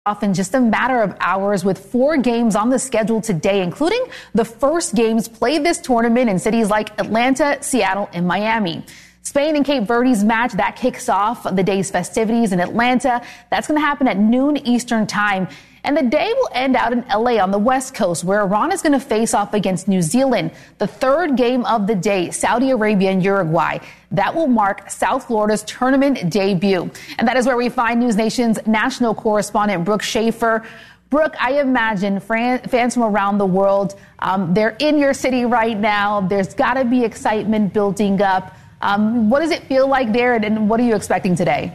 Off in just a matter of hours with 4 games on the schedule today, including the first games played this tournament in cities like Atlanta, Seattle, and Miami. Spain and Cape Verde's match that kicks off the day's festivities in Atlanta. That's going to happen at noon Eastern time. And the day will end out in LA on the West Coast, where Iran is going to face off against New Zealand. The third game of the day, Saudi Arabia and Uruguay. That will mark South Florida's tournament debut. And that is where we find News Nation's national correspondent, Brooke Schaefer. Brooke, I imagine fans from around the world, they're in your city right now. There's got to be excitement building up. What does it feel like there, and what are you expecting today?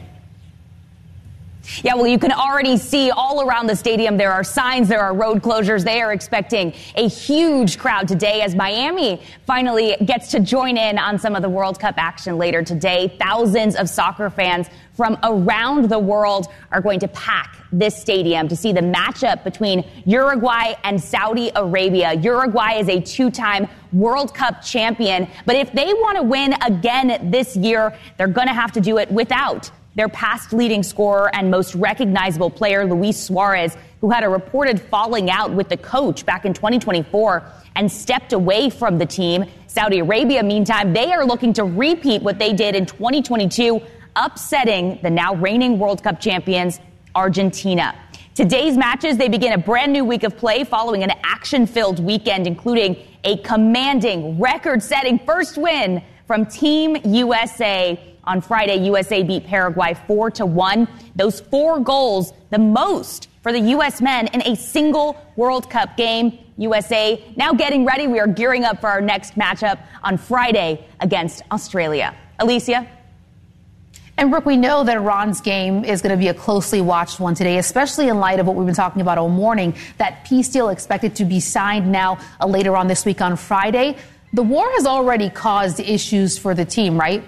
Yeah, well, you can already see all around the stadium there are signs, there are road closures. They are expecting a huge crowd today as Miami finally gets to join in on some of the World Cup action later today. Thousands of soccer fans from around the world are going to pack this stadium to see the matchup between Uruguay and Saudi Arabia. Uruguay is a 2-time World Cup champion, but if they want to win again this year, they're going to have to do it without their past leading scorer and most recognizable player, Luis Suarez, who had a reported falling out with the coach back in 2024 and stepped away from the team. Saudi Arabia, meantime, they are looking to repeat what they did in 2022, upsetting the now reigning World Cup champions, Argentina. Today's matches, they begin a brand new week of play following an action-filled weekend, including a commanding, record-setting first win from Team USA. On Friday, USA beat Paraguay 4-1. Those 4 goals, the most for the U.S. men in a single World Cup game. USA now getting ready. We are gearing up for our next matchup on Friday against Australia. Alicia? And Brooke, we know that Iran's game is going to be a closely watched one today, especially in light of what we've been talking about all morning, that peace deal expected to be signed now later on this week on Friday. The war has already caused issues for the team, right?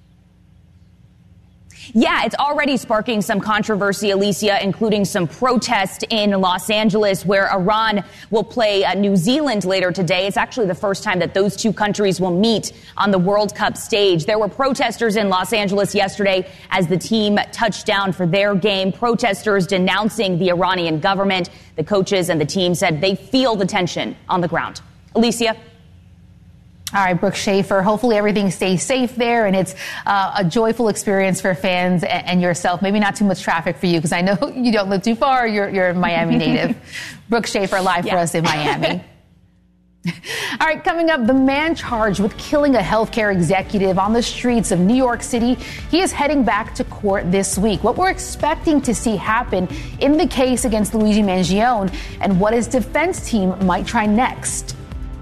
Yeah, it's already sparking some controversy, Alicia, including some protest in Los Angeles, where Iran will play New Zealand later today. It's actually the first time that those two countries will meet on the World Cup stage. There were protesters in Los Angeles yesterday as the team touched down for their game. Protesters denouncing the Iranian government. The coaches and the team said they feel the tension on the ground. Alicia? All right, Brooke Schaefer, hopefully everything stays safe there and it's a joyful experience for fans and yourself. Maybe not too much traffic for you because I know you don't live too far. You're a Miami native. Brooke Schaefer live for us in Miami. All right, coming up, the man charged with killing a healthcare executive on the streets of New York City. He is heading back to court this week. What we're expecting to see happen in the case against Luigi Mangione and what his defense team might try next.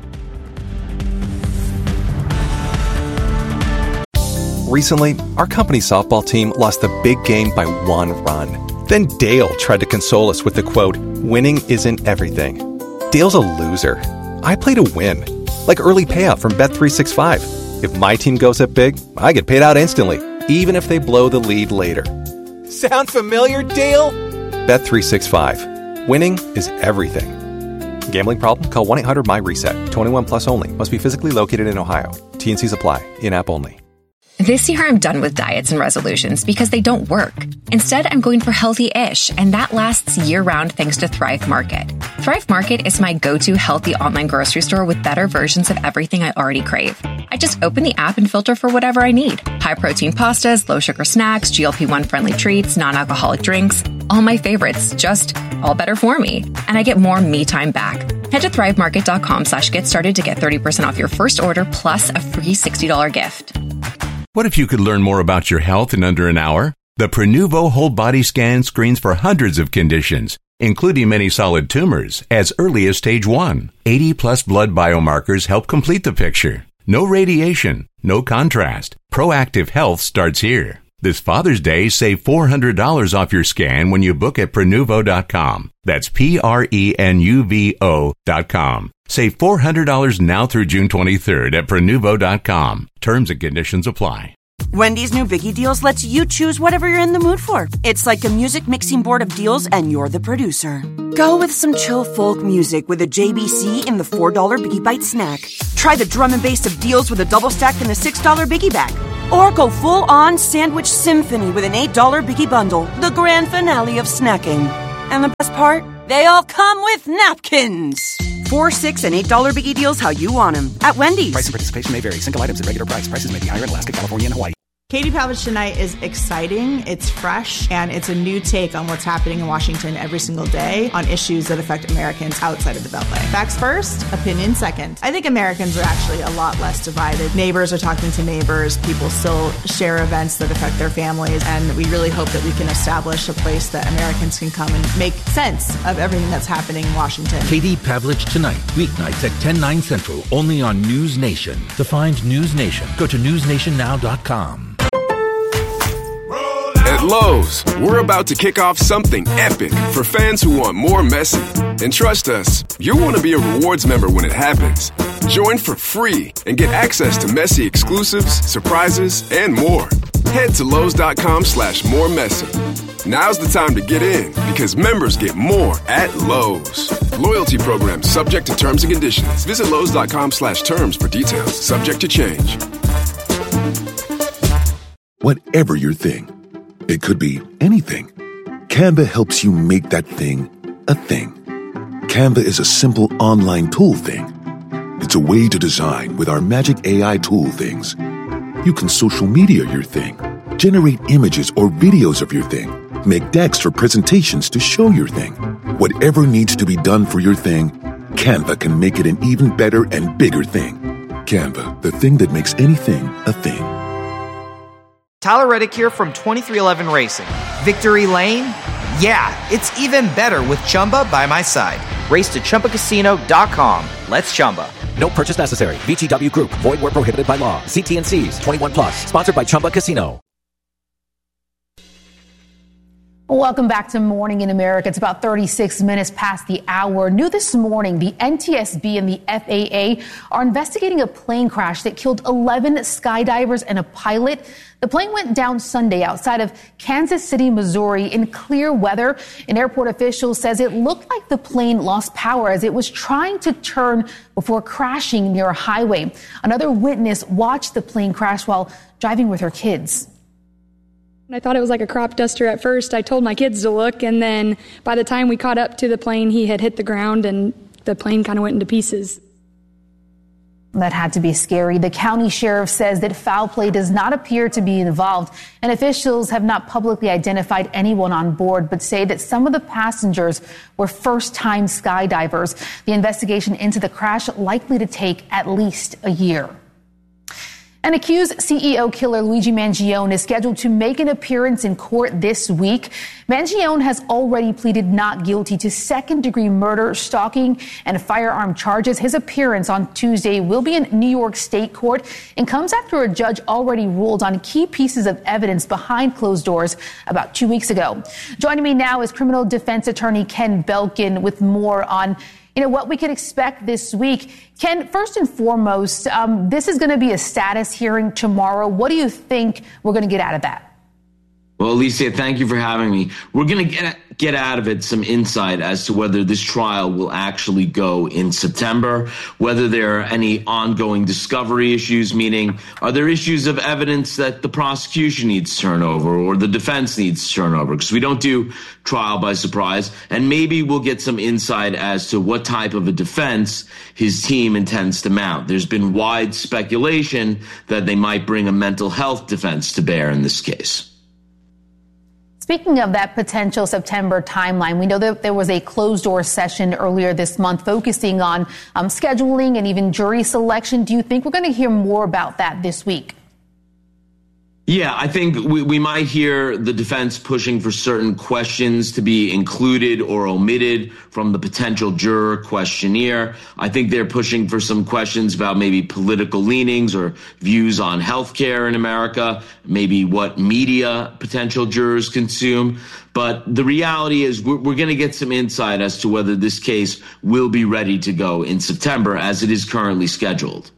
Recently, our company's softball team lost the big game by 1 run. Then Dale tried to console us with the quote, "Winning isn't everything." Dale's a loser. I play to win. Like early payout from Bet365. If my team goes up big, I get paid out instantly, even if they blow the lead later. Sound familiar, Dale? Bet365. Winning is everything. Gambling problem? Call 1-800-MY-RESET. 21 plus only. Must be physically located in Ohio. T&Cs apply. In-app only. This year, I'm done with diets and resolutions because they don't work. Instead, I'm going for healthy-ish, and that lasts year-round thanks to Thrive Market. Thrive Market is my go-to healthy online grocery store with better versions of everything I already crave. I just open the app and filter for whatever I need. High-protein pastas, low-sugar snacks, GLP-1-friendly treats, non-alcoholic drinks. All my favorites, just all better for me. And I get more me time back. Head to thrivemarket.com/get started to get 30% off your first order plus a free $60 gift. What if you could learn more about your health in under an hour? The Prenuvo Whole Body Scan screens for hundreds of conditions, including many solid tumors, as early as stage 1. 80-plus blood biomarkers help complete the picture. No radiation, no contrast. Proactive health starts here. This Father's Day, save $400 off your scan when you book at Prenuvo.com. That's Prenuvo.com. Save $400 now through June 23rd at Prenuvo.com. Terms and conditions apply. Wendy's new Biggie Deals lets you choose whatever you're in the mood for. It's like a music mixing board of deals and you're the producer. Go with some chill folk music with a JBC in the $4 Biggie Bite snack. Try the drum and bass of deals with a double stack in the $6 Biggie Bag. Or go full-on sandwich symphony with an $8 Biggie Bundle, the grand finale of snacking. And the best part? They all come with napkins. $4, $6, and $8 biggie deals how you want them at Wendy's. Price and participation may vary. Single items at regular price. Prices may be higher in Alaska, California, and Hawaii. Katie Pavlich Tonight is exciting, it's fresh, and it's a new take on what's happening in Washington every single day on issues that affect Americans outside of the Beltway. Facts first, opinion second. I think Americans are actually a lot less divided. Neighbors are talking to neighbors. People still share events that affect their families, and we really hope that we can establish a place that Americans can come and make sense of everything that's happening in Washington. Katie Pavlich Tonight, weeknights at 10, 9 Central, only on News Nation. To find News Nation, go to newsnationnow.com. At Lowe's, we're about to kick off something epic for fans who want more Messi. And trust us, you'll want to be a rewards member when it happens. Join for free and get access to Messi exclusives, surprises, and more. Head to Lowe's.com/moremessy. Now's the time to get in because members get more at Lowe's. Loyalty program subject to terms and conditions. Visit Lowe's.com/terms for details. Subject to change. Whatever your thing, it could be anything. Canva helps you make that thing a thing. Canva is a simple online tool thing. It's a way to design with our magic AI tool things. You can social media your thing, generate images or videos of your thing, make decks or presentations to show your thing. Whatever needs to be done for your thing, Canva can make it an even better and bigger thing. Canva, the thing that makes anything a thing. Tyler Reddick here from 2311 Racing. Victory Lane? Yeah, it's even better with Chumba by my side. Race to ChumbaCasino.com. Let's Chumba. No purchase necessary. VGW Group. Void where prohibited by law. See T&Cs. 21 plus. Sponsored by Chumba Casino. Welcome back to Morning in America. It's about 36 minutes past the hour. New this morning, the NTSB and the FAA are investigating a plane crash that killed 11 skydivers and a pilot. The plane went down Sunday outside of Kansas City, Missouri in clear weather. An airport official says it looked like the plane lost power as it was trying to turn before crashing near a highway. Another witness watched the plane crash while driving with her kids. I thought it was like a crop duster at first. I told my kids to look, and then by the time we caught up to the plane, he had hit the ground and the plane kind of went into pieces. That had to be scary. The county sheriff says that foul play does not appear to be involved, and officials have not publicly identified anyone on board, but say that some of the passengers were first-time skydivers. The investigation into the crash likely to take at least a year. An accused CEO killer Luigi Mangione is scheduled to make an appearance in court this week. Mangione has already pleaded not guilty to second-degree murder, stalking, and firearm charges. His appearance on Tuesday will be in New York State Court and comes after a judge already ruled on key pieces of evidence behind closed doors about 2 weeks ago. Joining me now is criminal defense attorney Ken Belkin with more on what we can expect this week. Ken, first and foremost, this is going to be a status hearing tomorrow. What do you think we're going to get out of that? Well, Alicia, thank you for having me. We're going to get out of it some insight as to whether this trial will actually go in September, whether there are any ongoing discovery issues, meaning are there issues of evidence that the prosecution needs to turn over or the defense needs to turn over? Because we don't do trial by surprise. And maybe we'll get some insight as to what type of a defense his team intends to mount. There's been wide speculation that they might bring a mental health defense to bear in this case. Speaking of that potential September timeline, we know that there was a closed-door session earlier this month focusing on scheduling and even jury selection. Do you think we're going to hear more about that this week? Yeah, I think we might hear the defense pushing for certain questions to be included or omitted from the potential juror questionnaire. I think they're pushing for some questions about maybe political leanings or views on healthcare in America, maybe what media potential jurors consume. But the reality is we're going to get some insight as to whether this case will be ready to go in September as it is currently scheduled.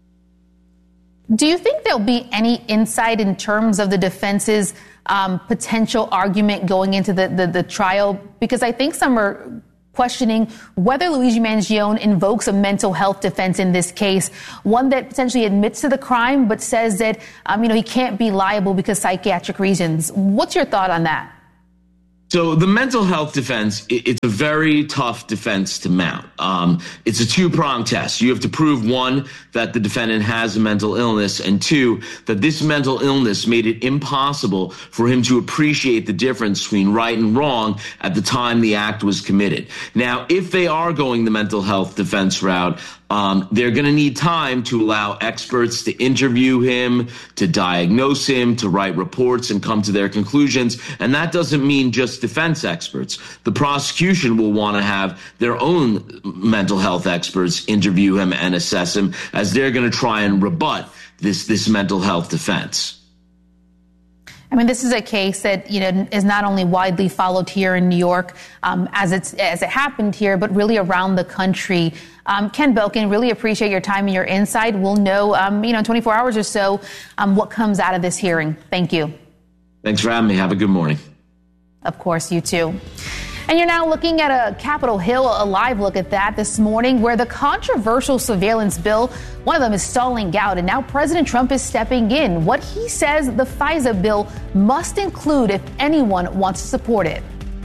Do you think there'll be any insight in terms of the defense's potential argument going into the trial? Because I think some are questioning whether Luigi Mangione invokes a mental health defense in this case, one that potentially admits to the crime but says that he can't be liable because psychiatric reasons. What's your thought on that? So the mental health defense, it's a very tough defense to mount. It's a two-pronged test. You have to prove, one, that the defendant has a mental illness, and two, that this mental illness made it impossible for him to appreciate the difference between right and wrong at the time the act was committed. Now, if they are going the mental health defense route, they're going to need time to allow experts to interview him, to diagnose him, to write reports and come to their conclusions. And that doesn't mean just defense experts. The prosecution will want to have their own mental health experts interview him and assess him, as they're going to try and rebut this mental health defense. I mean, this is a case that, is not only widely followed here in New York as it happened here, but really around the country. Ken Belkin, really appreciate your time and your insight. We'll know, 24 hours or so what comes out of this hearing. Thank you. Thanks for having me. Have a good morning. Of course, you too. And you're now looking at a Capitol Hill, a live look at that this morning, where the controversial surveillance bill, one of them is stalling out, and now President Trump is stepping in. What he says the FISA bill must include if anyone wants to support it.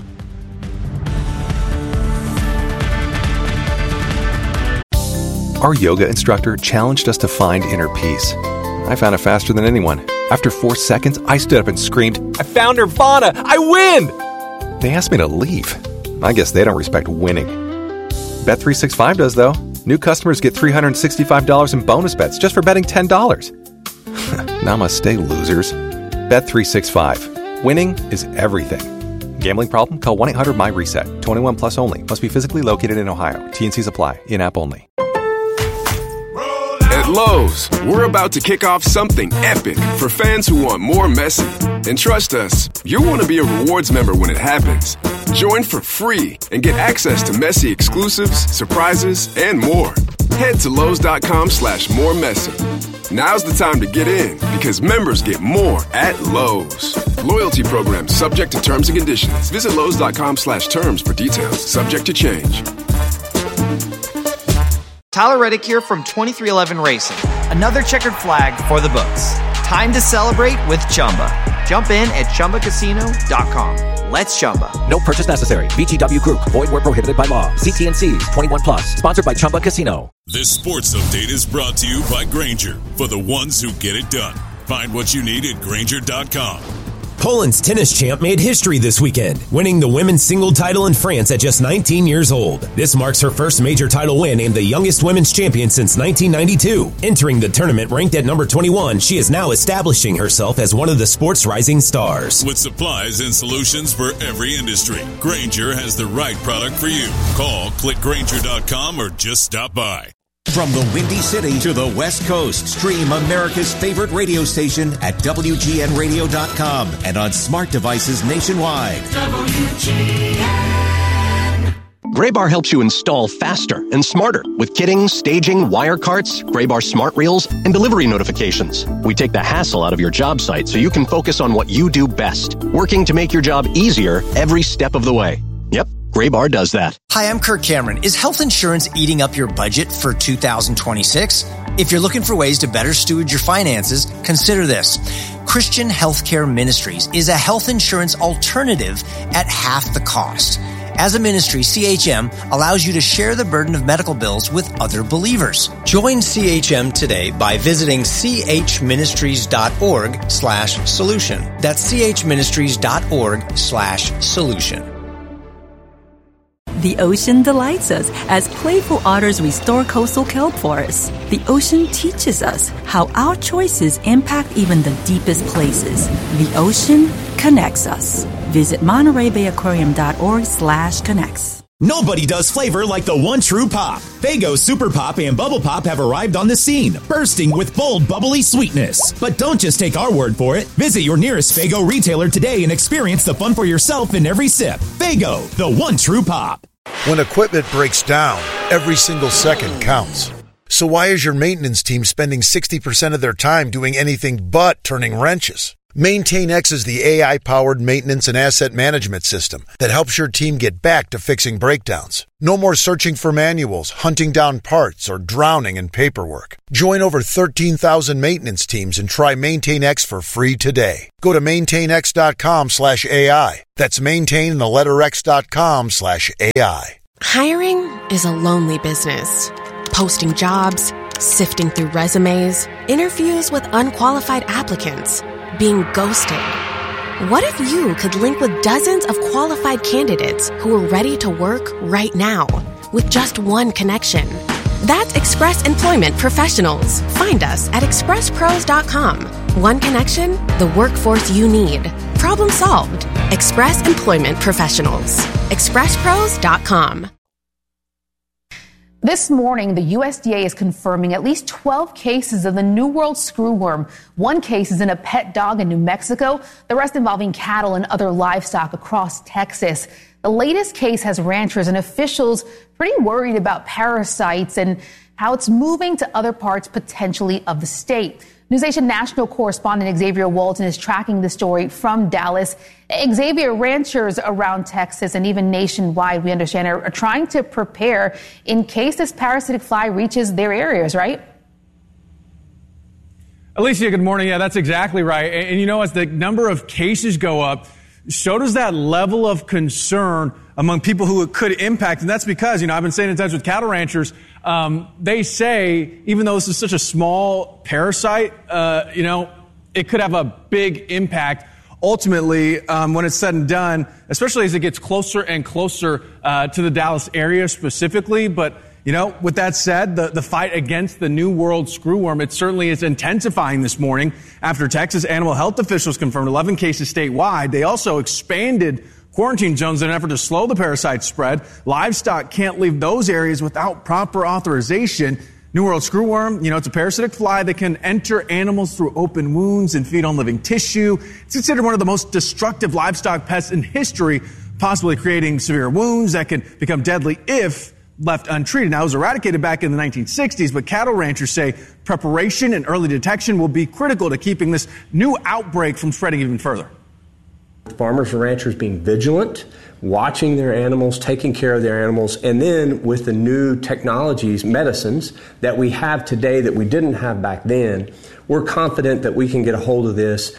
Our yoga instructor challenged us to find inner peace. I found it faster than anyone. After 4 seconds, I stood up and screamed, "I found Nirvana! I win!" They asked me to leave. I guess they don't respect winning. Bet365 does, though. New customers get $365 in bonus bets just for betting $10. Namaste, losers. Bet365. Winning is everything. Gambling problem? Call 1-800-MY-RESET. 21 plus only. Must be physically located in Ohio. T&Cs apply. In-app only. At Lowe's, we're about to kick off something epic for fans who want more Messi. And trust us, you'll want to be a rewards member when it happens. Join for free and get access to Messi exclusives, surprises, and more. Head to Lowe's.com/more Messi. Now's the time to get in because members get more at Lowe's. Loyalty program subject to terms and conditions. Visit Lowe's.com/terms for details. Subject to change. Tyler Reddick here from 23XI Racing. Another checkered flag for the books. Time to celebrate with Chumba. Jump in at ChumbaCasino.com. Let's Chumba. No purchase necessary. VGW Group. Void where prohibited by law. See T&Cs. 21 plus. Sponsored by Chumba Casino. This sports update is brought to you by Grainger, for the ones who get it done. Find what you need at Grainger.com. Poland's tennis champ made history this weekend, winning the women's single title in France at just 19 years old. This marks her first major title win and the youngest women's champion since 1992. Entering the tournament ranked at number 21, she is now establishing herself as one of the sport's rising stars. With supplies and solutions for every industry, Grainger has the right product for you. Call, click Grainger.com, or just stop by. From the Windy City to the West Coast, stream America's favorite radio station at WGNradio.com and on smart devices nationwide. WGN. Graybar helps you install faster and smarter with kitting, staging, wire carts, Graybar smart reels, and delivery notifications. We take the hassle out of your job site so you can focus on what you do best, working to make your job easier every step of the way. Yep. Graybar does that. Hi, I'm Kirk Cameron. Is health insurance eating up your budget for 2026? If you're looking for ways to better steward your finances, consider this. Christian Healthcare Ministries is a health insurance alternative at half the cost. As a ministry, CHM allows you to share the burden of medical bills with other believers. Join CHM today by visiting chministries.org/solution. That's chministries.org/solution. The ocean delights us as playful otters restore coastal kelp forests. The ocean teaches us how our choices impact even the deepest places. The ocean connects us. Visit MontereyBayAquarium.org/connects. Nobody does flavor like the one true pop. Faygo Super Pop and Bubble Pop have arrived on the scene, bursting with bold, bubbly sweetness. But don't just take our word for it. Visit your nearest Faygo retailer today and experience the fun for yourself in every sip. Faygo, the one true pop. When equipment breaks down, every single second counts. So why is your maintenance team spending 60% of their time doing anything but turning wrenches? MaintainX is the AI-powered maintenance and asset management system that helps your team get back to fixing breakdowns. No more searching for manuals, hunting down parts, or drowning in paperwork. Join over 13,000 maintenance teams and try MaintainX for free today. Go to maintainx.com/AI. That's maintain.x.com/AI. Hiring is a lonely business. Posting jobs, sifting through resumes, interviews with unqualified applicants, being ghosted. What if you could link with dozens of qualified candidates who are ready to work right now with just one connection? That's Express Employment Professionals. Find us at expresspros.com. One connection, the workforce you need. Problem solved. Express Employment Professionals. expresspros.com. This morning, the USDA is confirming at least 12 cases of the New World screwworm. One case is in a pet dog in New Mexico, the rest involving cattle and other livestock across Texas. The latest case has ranchers and officials pretty worried about parasites and how it's moving to other parts potentially of the state. NewsNation national correspondent Xavier Walton is tracking the story from Dallas. Xavier, ranchers around Texas and even nationwide, we understand, are trying to prepare in case this parasitic fly reaches their areas, right? Alicia, good morning. Yeah, that's exactly right. And you know, as the number of cases go up, so does that level of concern among people who it could impact. And that's because, I've been staying in touch with cattle ranchers. They say, even though this is such a small parasite, it could have a big impact ultimately when it's said and done, especially as it gets closer and closer to the Dallas area specifically. But, with that said, the fight against the New World screwworm, it certainly is intensifying this morning after Texas animal health officials confirmed 11 cases statewide. They also expanded quarantine zones in an effort to slow the parasite spread. Livestock can't leave those areas without proper authorization. New World screwworm, it's a parasitic fly that can enter animals through open wounds and feed on living tissue. It's considered one of the most destructive livestock pests in history, possibly creating severe wounds that can become deadly if left untreated. Now, it was eradicated back in the 1960s, but cattle ranchers say preparation and early detection will be critical to keeping this new outbreak from spreading even further. Farmers and ranchers being vigilant, watching their animals, taking care of their animals, and then with the new technologies, medicines that we have today that we didn't have back then, we're confident that we can get a hold of this.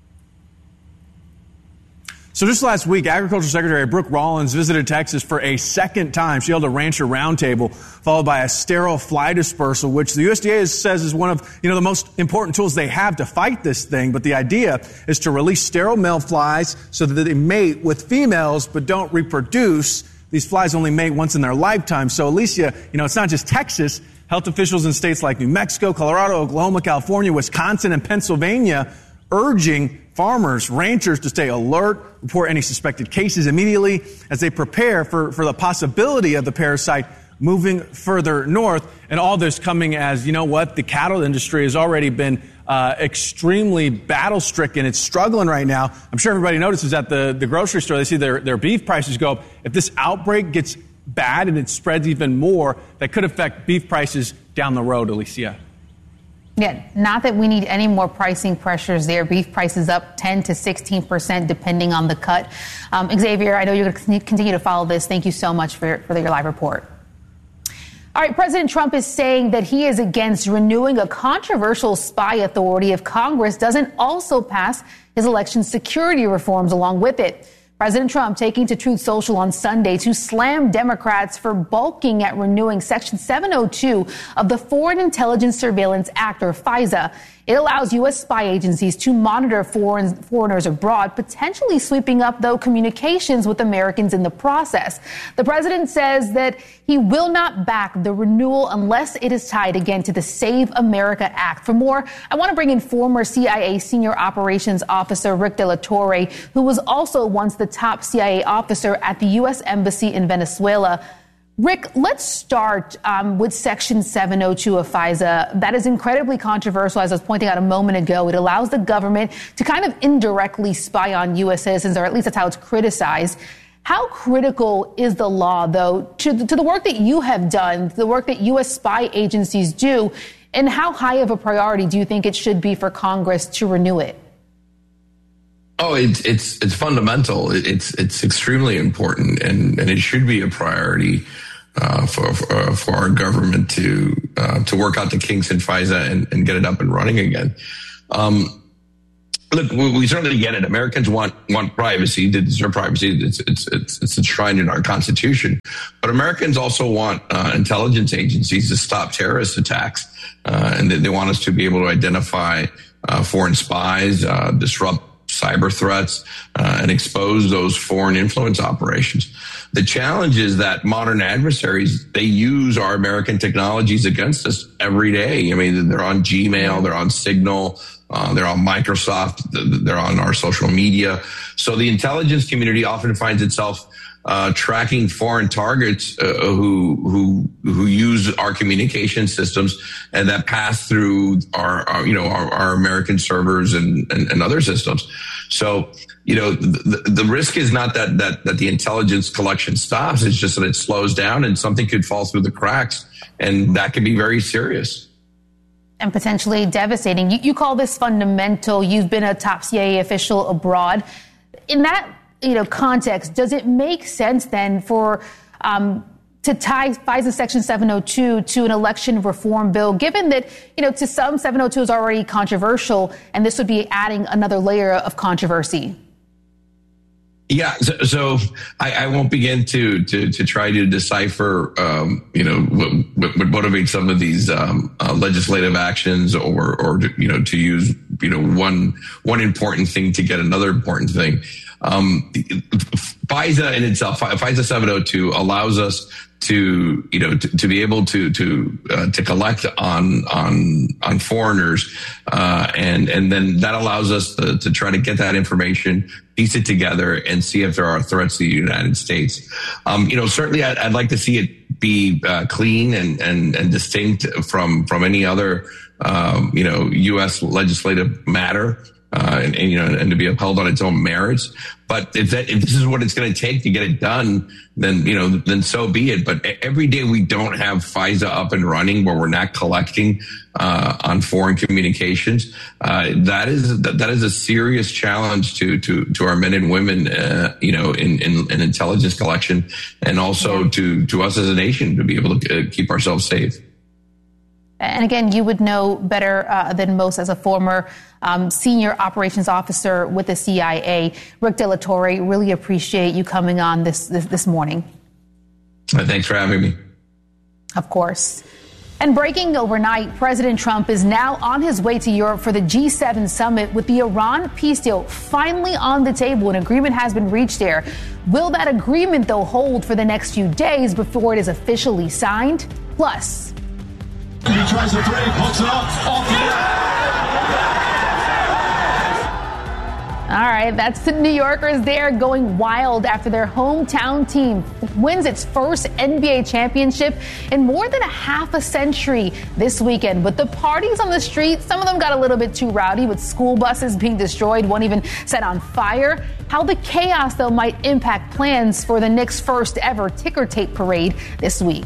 So just last week, Agriculture Secretary Brooke Rollins visited Texas for a second time. She held a rancher roundtable, followed by a sterile fly dispersal, which the USDA says is one of the most important tools they have to fight this thing. But the idea is to release sterile male flies so that they mate with females but don't reproduce. These flies only mate once in their lifetime. So, Alicia, it's not just Texas. Health officials in states like New Mexico, Colorado, Oklahoma, California, Wisconsin, and Pennsylvania urging farmers, ranchers to stay alert, report any suspected cases immediately as they prepare for the possibility of the parasite moving further north. And all this coming as, the cattle industry has already been extremely battle-stricken. It's struggling right now. I'm sure everybody notices at the grocery store, they see their beef prices go up. If this outbreak gets bad and it spreads even more, that could affect beef prices down the road, Alicia. Yeah, not that we need any more pricing pressures there. Beef prices up 10 to 16% depending on the cut. Xavier, I know you're going to continue to follow this. Thank you so much for your live report. All right, President Trump is saying that he is against renewing a controversial spy authority if Congress doesn't also pass his election security reforms along with it. President Trump taking to Truth Social on Sunday to slam Democrats for balking at renewing Section 702 of the Foreign Intelligence Surveillance Act, or FISA. It allows U.S. spy agencies to monitor foreigners abroad, potentially sweeping up, though, communications with Americans in the process. The president says that he will not back the renewal unless it is tied again to the Save America Act. For more, I want to bring in former CIA Senior Operations Officer Rick De La Torre, who was also once the top CIA officer at the U.S. Embassy in Venezuela. Rick, let's start with Section 702 of FISA. That is incredibly controversial, as I was pointing out a moment ago. It allows the government to kind of indirectly spy on U.S. citizens, or at least that's how it's criticized. How critical is the law, though, to the work that you have done, the work that U.S. spy agencies do, and how high of a priority do you think it should be for Congress to renew it? Oh, it's fundamental. It's extremely important, and it should be a priority for our government to work out the kinks in FISA and get it up and running again. Look, we certainly get it. Americans want privacy. They deserve privacy. It's enshrined in our Constitution. But Americans also want intelligence agencies to stop terrorist attacks, and they want us to be able to identify foreign spies, disrupt cyber threats, and expose those foreign influence operations. The challenge is that modern adversaries, they use our American technologies against us every day. I mean, they're on Gmail, they're on Signal, they're on Microsoft, they're on our social media. So the intelligence community often finds itself tracking foreign targets who use our communication systems and that pass through our American servers and other systems. So, the risk is not that the intelligence collection stops. It's just that it slows down and something could fall through the cracks, and that could be very serious. And potentially devastating. You call this fundamental. You've been a top CIA official abroad. In that context, does it make sense then for to tie FISA Section 702 to an election reform bill, given that, to some 702 is already controversial, and this would be adding another layer of controversy? Yeah, so I won't begin to try to decipher, what motivates some of these legislative actions, or to use one important thing to get another important thing. FISA in itself, FISA 702 allows us to be able to collect on foreigners, and then that allows us to try to get that information, piece it together, and see if there are threats to the United States. Certainly I'd like to see it be clean and distinct from any other U.S. legislative matter. And to be upheld on its own merits. But if this is what it's going to take to get it done, then so be it. But every day we don't have FISA up and running, where we're not collecting on foreign communications, that is a serious challenge to our men and women, in intelligence collection, and also to us as a nation to be able to keep ourselves safe. And again, you would know better than most as a former senior operations officer with the CIA. Rick De La Torre, really appreciate you coming on this morning. Thanks for having me. Of course. And breaking overnight, President Trump is now on his way to Europe for the G7 summit, with the Iran peace deal finally on the table. An agreement has been reached there. Will that agreement, though, hold for the next few days before it is officially signed? Plus, he tries the three, hooks it up, off all right, that's the New Yorkers there going wild after their hometown team wins its first NBA championship in more than a half a century this weekend. But the parties on the street, some of them got a little bit too rowdy, with school buses being destroyed, one even set on fire. How the chaos, though, might impact plans for the Knicks' first ever ticker tape parade this week.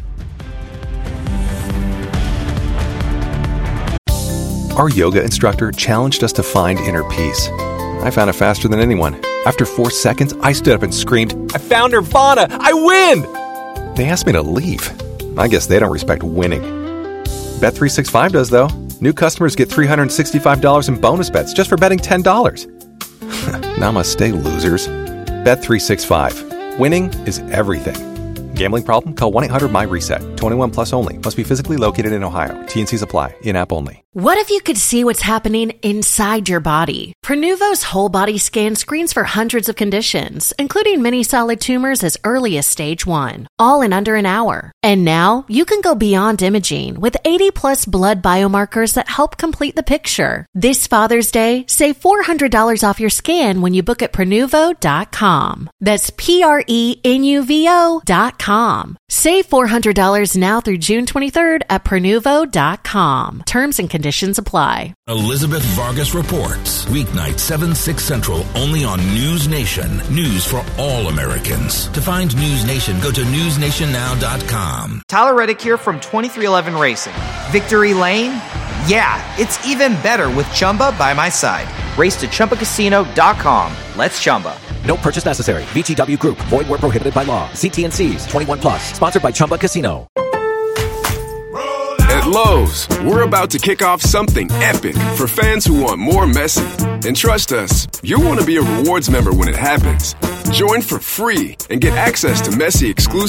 Our yoga instructor challenged us to find inner peace. I found it faster than anyone. After 4 seconds, I stood up and screamed, "I found Nirvana! I win!" They asked me to leave. I guess they don't respect winning. Bet365 does, though. New customers get $365 in bonus bets just for betting $10. Namaste, losers. Bet365. Winning is everything. Gambling problem? Call 1-800-MY-RESET. 21 plus only. Must be physically located in Ohio. T&Cs apply. In-app only. What if you could see what's happening inside your body? Prenuvo's whole body scan screens for hundreds of conditions, including many solid tumors as early as stage 1, all in under an hour. And now you can go beyond imaging with 80-plus blood biomarkers that help complete the picture. This Father's Day, save $400 off your scan when you book at Prenuvo.com. That's Prenuvo.com. Save $400 now through June 23rd at Prenuvo.com. Terms and conditions apply. Elizabeth Vargas reports. Weeknight 7-6 Central, only on News Nation. News for all Americans. To find News Nation, go to newsnationnow.com. Tyler Reddick here from 2311 Racing. Victory Lane? Yeah, it's even better with Chumba by my side. Race to ChumbaCasino.com. Let's Chumba. No purchase necessary. VGW Group. Void where prohibited by law. See T&Cs. 21 plus. Sponsored by Chumba Casino. At Lowe's, we're about to kick off something epic for fans who want more Messi. And trust us, you'll want to be a rewards member when it happens. Join for free and get access to Messi exclusive